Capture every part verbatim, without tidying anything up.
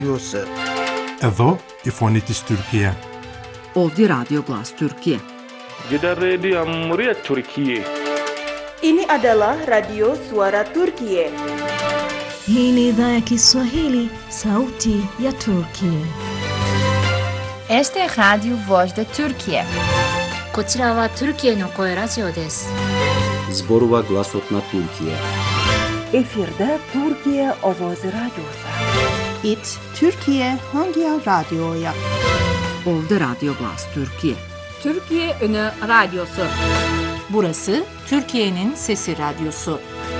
Radyosu. Εδώ η φωνή της Türkiye. Ovdje Radio Glas Türkiye. Gidan rediyon muryar Turkiye. Ini adalah Radio Suara Turkiye. Hii ni idhaa ya Kiswahili, sauti ya Turkiye. Este es Radio Voz de Turkiye. こちらはトルキエの声ラジオです。 Zborova Glasotna Türkiye. Efirde Türkiye Ovozi Radyosu. It Türkiye Hangi Radyo'ya? Ovdje Radio Glas Türkiye. Türkiye Ünü Radyosu. Burası Türkiye'nin Sesi Radyosu.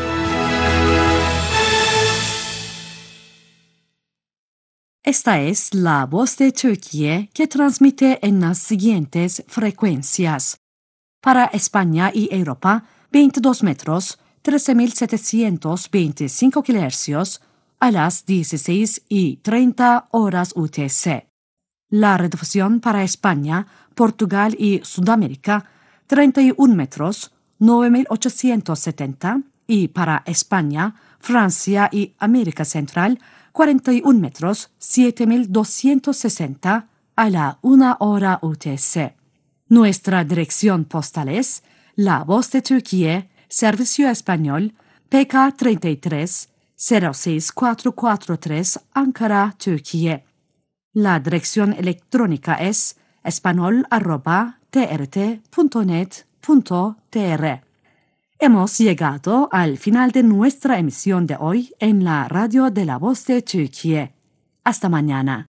Esta es la voz de Turquía que transmite en las siguientes frecuencias. Para España y Europa, veintidós metros, trece mil setecientos veinticinco kilohercios, a las dieciséis y treinta horas U T C. La redifusión para España, Portugal y Sudamérica, treinta y un metros, nueve mil ochocientos setenta, y para España, Francia y América Central, cuarenta y un metros, siete mil doscientos sesenta, a la una hora U T C. Nuestra dirección postal es La Voz de Turquía, Servicio Español, P K treinta y tres, cero seis cuatro cuatro tres, Ankara, Turquía. La dirección electrónica es espanol arroba t r t punto net punto t r. Hemos llegado al final de nuestra emisión de hoy en la radio de La Voz de Turquía. Hasta mañana.